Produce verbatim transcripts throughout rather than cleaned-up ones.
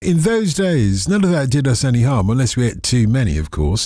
in those days, none of that did us any harm, unless we ate too many, of course.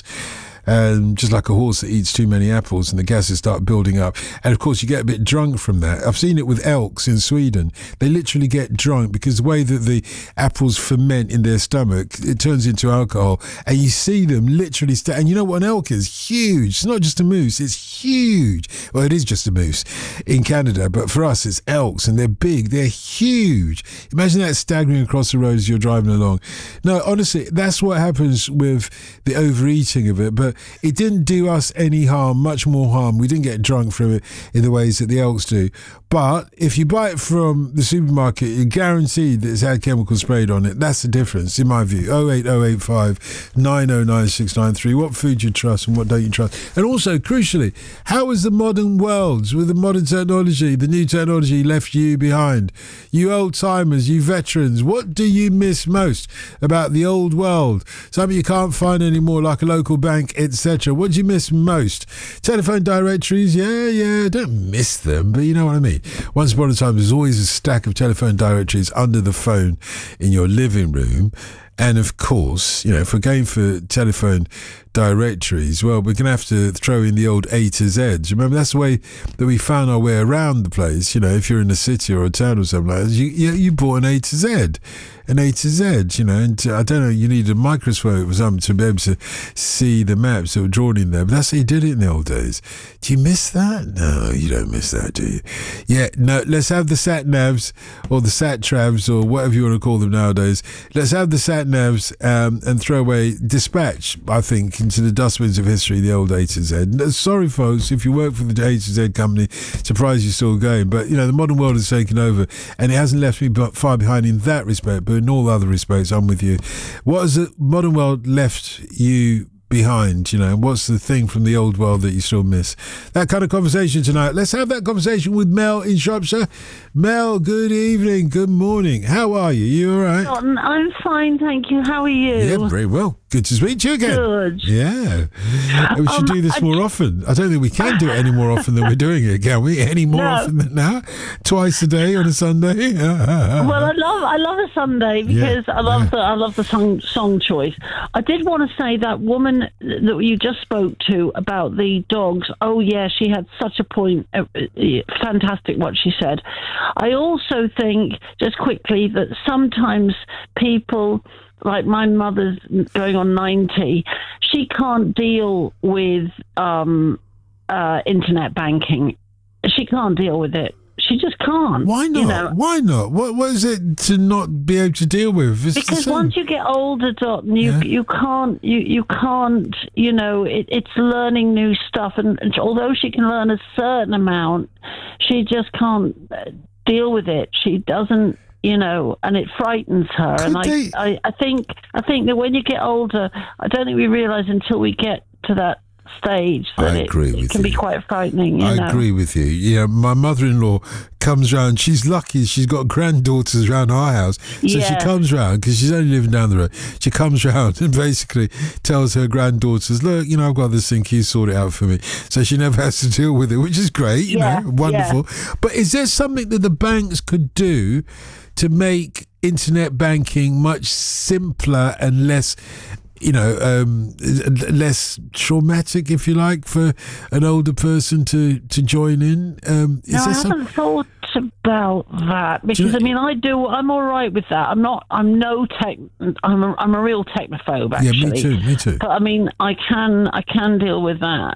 Um, just like a horse that eats too many apples and the gases start building up. And of course, you get a bit drunk from that. I've seen it with elks in Sweden. They literally get drunk because the way that the apples ferment in their stomach, it turns into alcohol. And you see them literally, st- and you know what an elk is? Huge. It's not just a moose, it's huge. Well, it is just a moose in Canada, but for us, it's elks and they're big, they're huge. Imagine that staggering across the road as you're driving along. No, honestly, that's what happens with the overeating of it. But it didn't do us any harm, much more harm. We didn't get drunk from it in the ways that the elks do. But if you buy it from the supermarket, you're guaranteed that it's had chemicals sprayed on it. That's the difference, in my view. oh eight oh eight five nine oh nine six nine three. What food you trust and what don't you trust? And also, crucially, how is the modern world, with the modern technology, the new technology, left you behind? You old-timers, you veterans, what do you miss most about the old world? Something you can't find anymore, like a local bank, et cetera. What do you miss most? Telephone directories, yeah, yeah, don't miss them, but you know what I mean. Once upon a time, there's always a stack of telephone directories under the phone in your living room. And of course, you know, if we're going for telephone directories, well, we're going to have to throw in the old A to Z. Remember, that's the way that we found our way around the place. You know, if you're in a city or a town or something like that, you, you, you bought an A to Z. An A to Z, you know, and I don't know, you need a microscope or something to be able to see the maps that were drawn in there. But that's how you did it in the old days. Do you miss that? No, you don't miss that, do you? Yeah, no, let's have the sat-navs or the sat-travs or whatever you want to call them nowadays. Let's have the sat-navs um, and throw away dispatch, I think, into the dustbins of history, the old A to Z. Sorry, folks, if you work for the A to Z company, surprised you're still going. But, you know, the modern world has taken over and it hasn't left me far behind in that respect. But in all other respects, I'm with you. What has the modern world left you behind? You know, what's the thing from the old world that you still miss? That kind of conversation tonight. Let's have that conversation with Mel in Shropshire. Mel, good evening, good morning. How are you? You all right? I'm fine, thank you. How are you? Yeah, very well. Good to speak to you again. Good. Yeah. We should um, do this more I, often. I don't think we can do it any more often than we're doing it, can we? Any more no. often than now? Twice a day on a Sunday? Well, I love I love a Sunday because yeah, I love yeah. the I love the song song choice. I did want to say that woman that you just spoke to about the dogs. Oh yeah, she had such a point. Uh, fantastic what she said. I also think, just quickly, that sometimes people, like my mother's going on ninety, she can't deal with um, uh, internet banking. She can't deal with it. She just can't. Why not? You know? Why not? What What is it to not be able to deal with? It's because once you get older, Dot, you yeah. you can't you you can't you know it, it's learning new stuff, and, and although she can learn a certain amount, she just can't deal with it. She doesn't. You know, and it frightens her. Could and I, they... I, I think, I think that when you get older, I don't think we realise until we get to that stage that I agree it, with it can you. be quite frightening. You I know? agree with you. Yeah, my mother-in-law comes round. She's lucky; she's got granddaughters around our house, so yeah. she comes round because she's only living down the road. She comes round and basically tells her granddaughters, "Look, you know, I've got this thing. Can you sort it out for me?" So she never has to deal with it, which is great. You yeah. know, wonderful. Yeah. But is there something that the banks could do to make internet banking much simpler and less, you know, um, less traumatic, if you like, for an older person to, to join in? Um, is no, there I some... haven't thought about that because you know... I mean, I do. I'm all right with that. I'm not. I'm no tech. I'm a, I'm a real technophobe, actually. Yeah, me too. Me too. But I mean, I can. I can deal with that.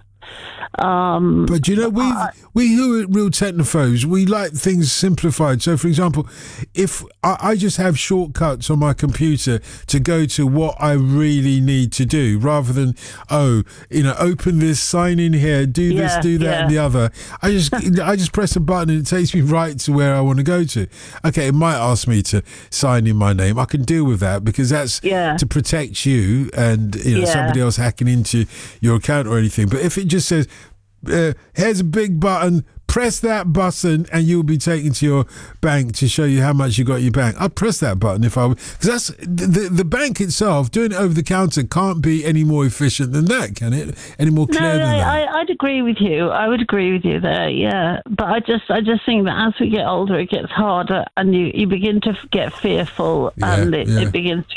Um, but you know, we I, we who are real technophobes, we like things simplified. So, for example, if I, I just have shortcuts on my computer to go to what I really need to do, rather than oh, you know, open this, sign in here, do yeah, this, do that, yeah. and the other. I just I just press a button and it takes me right to where I want to go to. Okay, it might ask me to sign in my name. I can deal with that because that's yeah. to protect you and you know yeah. somebody else hacking into your account or anything. But if it just says Uh, here's a big button, press that button and you'll be taken to your bank to show you how much you got in your bank. I'd press that button if I would, because that's the, the bank itself, doing it over the counter can't be any more efficient than that, can it? Any more clear no, than I, that? I, I'd agree with you. I would agree with you there, yeah. But I just I just think that as we get older, it gets harder and you, you begin to get fearful yeah, and it, yeah. it begins to